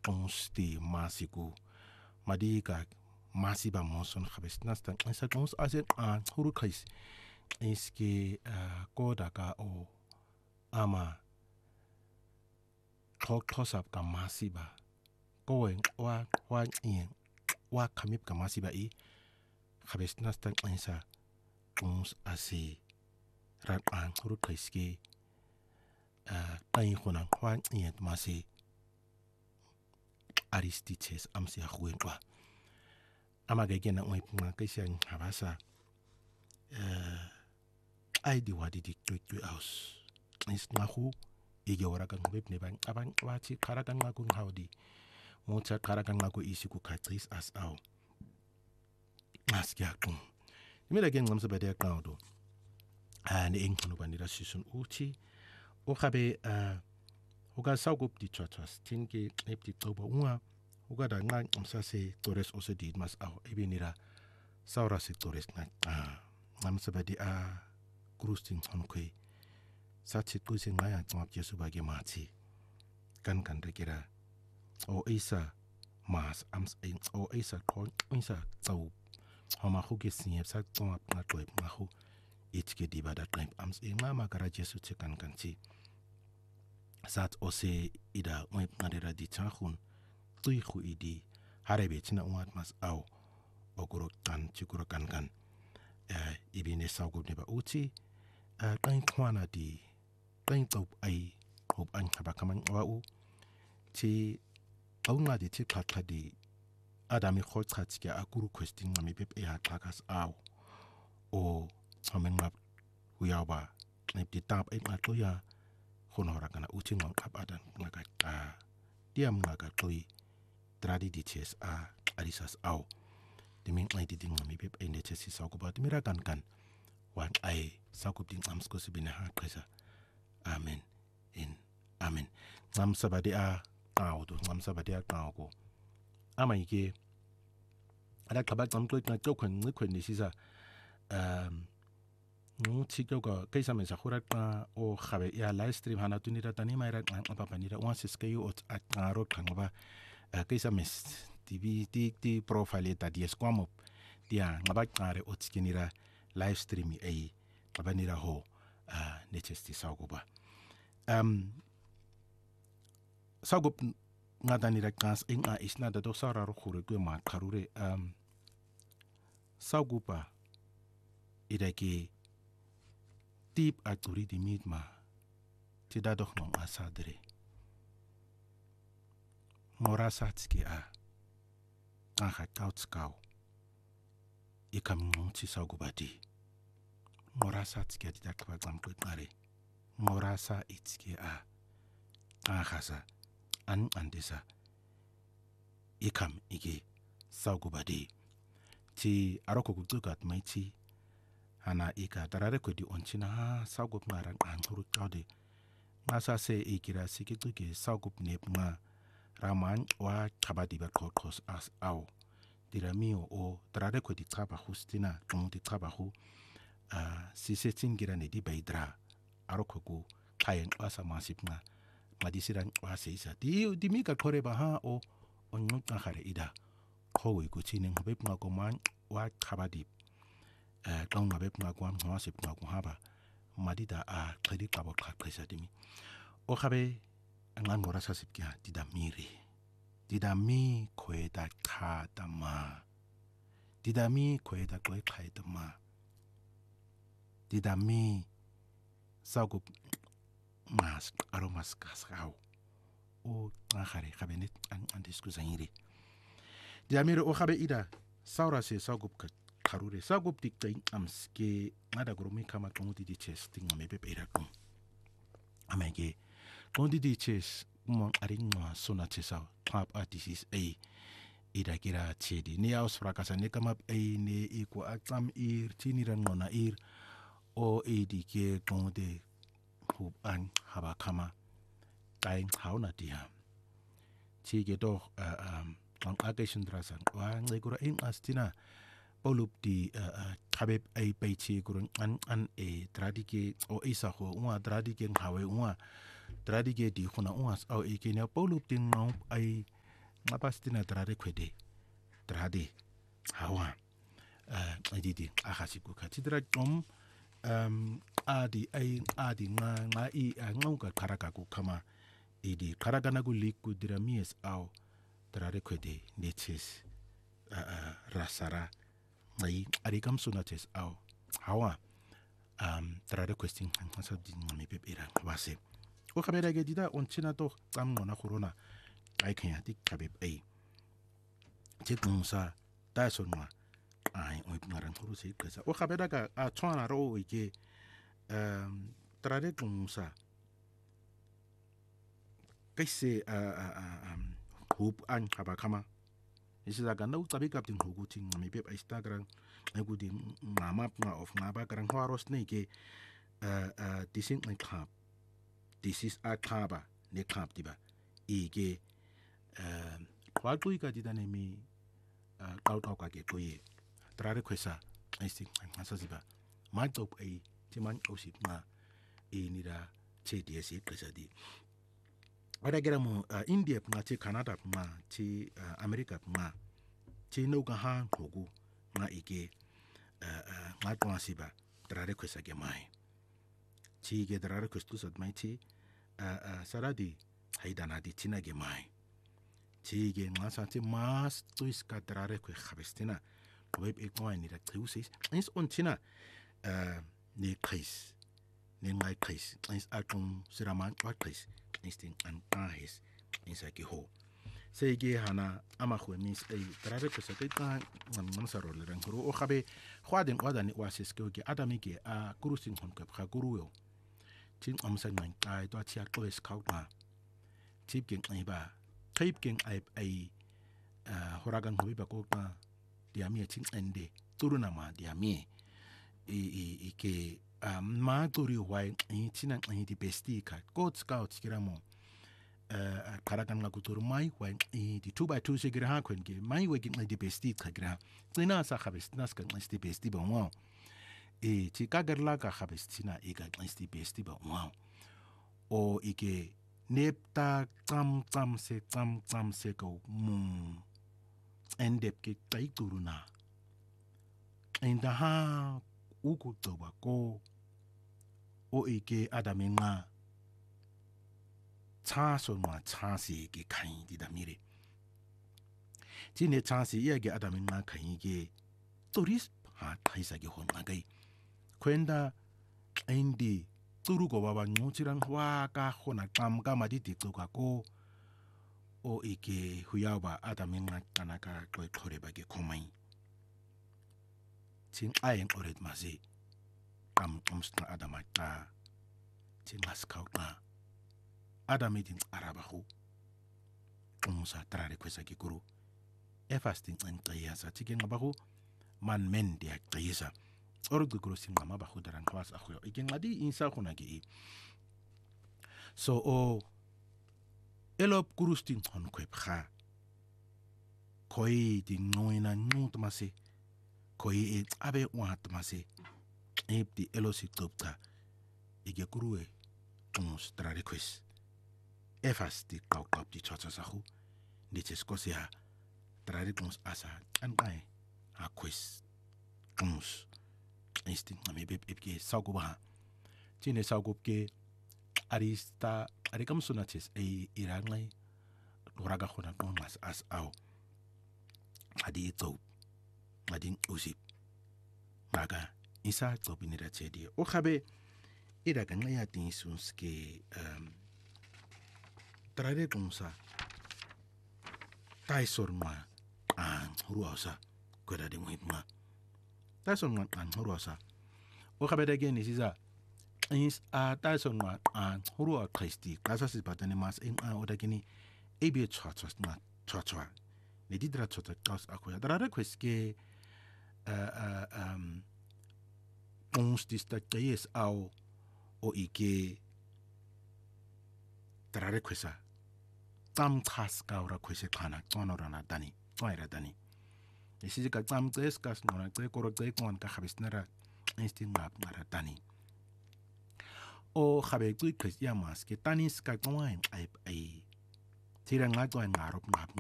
ons di masiku madika masiba monson habes nastan isa ons asen huru kais iski koda ka o ama tosap ka masiba koen wa ien wa kamip ka masiba I habes nastan isa ons asi ran huru kaiski ay khunang wa ien masi Aristiches amsi akhuen wa ama gege na ngwe kaisa habasa ai di wadi di tu aus is ngahu ige wara kan web ne bang abang wati karakan ngaku nghaudi mota karakan ngaku isiku katris as au askia kum imela gen ngamsa bade akaudo ne engkhunu banira season uthi o gabe uka saugup di chatas tinke epti toba unga uka da ngang amsase tores ose di mas au ebinira saura se tores na ngamsa bade krustin honkwe satsit kuise ngaya tsap Yesu bagi mati kan rekira o isa mas ams o isa kon isa tsau homa khuge siep sa tsap na toep ngahu itke di bada tremp ams ngama kara Yesu tsekan kanti sat ose ida ngep ngadera di tsakhun tui khu idi harebe tina ungat mas au ogoro kan chikuro kan ibine saugo neba uti kain khwana di kain taup ai hop an khaba kaman wau ti aunga di ti khatha di adami khothatske akuru question ngami pep e hatlakas au o hamen ngap huyaba nip di tap e ngatoya khonora kana uti ngam khap adan ngaka diam ngaka tui tradi di ches arisas au diming ai di ngami pep e neches saugo ba dimira kan wan ai saugo ding amsko sibina ha kasa amen in amen ngam sabadi audo ngam sabadi ko ama ike ada kabat ngam to na chokwen ni sisa chikoga kaisa mensa khurat o khabe ya live stream hana tunira tani maira papa nira once skayu ot ataro khangba kaisa mes tv ti profile ta di squamop dia ngaba ngare ot skinira live stream ai kabanira ho nechesti saugoba saugob ngadanira kas inga isna da dosara ro khore kwe ma kharure saugoba idaki tip aturi di mitma tida doch non asadre morasatski kha kautskau ikam ngonti saugubati morasatski tida kwa zamko kare morasa itski khasa an andisa ikam ige saugubati ti aroko kutukat maiti hana ika tarare ko di onchina saugup ngaran anhuru chaude ngasa se ikira sikituke saugup nep nga raman wa chabadi ba khos as au diramio o tarare ko di chaba hustina di chaba hu si se tingira ne di baidra aroko ku kayen asa masip nga madisiran wa se isa di mika khore ba ha o onnu khare ida khowe ku chinen hobep nga ko man wa chabadi kang mabep nga kwam ngwasip nga ko haba madida khadi kabo khakhrisa dimi o khabe angan ngora sasip kya didami khoeda khatama didami khoeda koi khaitama didami sagup mas aromas kasau o khare khabenet an diskuzangiri didami o khabe ida saura se sagup karure sagup diktain amske ngada gromi kama tonguti di ches tinga mebe perakum amege tondi di ches mon aringwa sona chesa pap disease ida kira chedi ni aus frakasa ne kama ne iko atam ir tiniran ngona ir o dike tonde hub an haba kama kain hauna dia chige do ang agation drasan wa ngegura in astina Olup di kabeb ay paichi kurun an tradike o isa ho unwa tradike nghawe unwa tradike di khuna unwas au ikenya polup ding ngau ay ngapastina trare kwede trade hawa edidi ahasiku katidra adi nga I ngauka karakaku kama idi karakana ku liku diramies au trare kwede neches rasara ngai arikam sunates au hawa trare question hasa di ngami pepira wase o kamera ge dida onchina to kamona corona ai kanya dik kabib ai 제공사 다소마 아이 오이프나랑 호루세 그래서 오 카베다가 총하나로 이게 트라데 공사 그세 흡안 카바카마 이시다가 나우 따비갑딩 호구팅 미베 인스타그램 아이구디 마마프나 오프 나바그랑 화로스네 이게 디신 클럽 디시스 아 클럽 네 클럽 디바 이게 과거이가 디다네미 까우까우가게 거의 트라레 회사 아이스 마사지바 마이톱 에이 티만 오시마 이니라 제디에스 그래서디 아라게라모 인디아 마 캐나다 마 아메리카 마 노가 한 고고 마 이게 마토아시바 트라레 회사게 마이 이게 트라레 회스투서 마이티 사라디 하이다나디 티나게 마이 지게 마사티 마스 투이스카 트라레 그 카베스티나 웹 이코아니라 트우시스 인스 온티나 네 크리스 네 마이 크리스 인스 아톤 시라만 와 크리스 인스팅 안 카히스 인사기 호 세게 하나 아마후 미스 에이 트라레 그 세테가 남사로르랑 그로 오카베 화된 와다니 와시스케오게 아다미게 아 구루싱 혼컵 카 구루요 진 엄선만 아이도 치아 클레스 카우마 집긴 아이바 타입갱 아이 호라간 호비바고 디아미에 칭엔데 turu나마 디아미 이게 마토리 와이 치난 디 베스티카 코츠카우츠 기라모 카라간가 구토르 마이 와이 디 2x2 시기라 하콘게 마이 웨긴 디 베스티카 기라 찌나사 카베스나스 간 디 베스티 바와 이 치카가르라가 카베스티나 이가 디 베스티 바와 오 이게 넵다 짬짬세 고 엔뎁게 따이뚜루나 엔다하 우구도바고 오이게 아다맹마 차소마 차시게 카인디다 미리 지네 차시 이야기 아다맹마 카이게 또리스 하 타이사게 혼나가이 퀸다 엔디 turugo baba nyuchirang waka hona kamadi tiktokago o ike huyaba adaminga kanaka toy thorebage komai chin ayen oret masi kamsna adamata chin maskauta adamidin arabahu umsa trare kwesaki guru efasting entayasa chigen abahu man men dia tayisa ordu grossing mama bahu daran kwas akhoyo ikin ngadi insa khonagi so o elop kurustin hon kwepha koi di noina nutmase koi abe watmase epti elosi topta ige kurue uns trare kwes efasti kaukap di chachasahu niches kosia trare uns asa ankai a kwes uns insting ami beb ipke sauguba chine saugubke arista arikam sunaches e irangai loraga khona ngas as au adi to adin usip maga isa to binira chedi o khabe ira kan ya tin sunske trare kumsa taisorma an ruasa koda de muhimma Tyson an horosa. O kabeda again is Tyson an horo Christi. Casas batanemas in odagini AB church not church. Ne didra church cause akoya. There are requests ke dista yes au o ike there are requests. Tam task aura kwese kana tonorana dani. Toira dani. Isiga tsamtes kas nona te korokte kon ka khabisnara instin map maratani o khabe tu kristiamas ke tanis ka kwain ai tira nga to ngarop ngap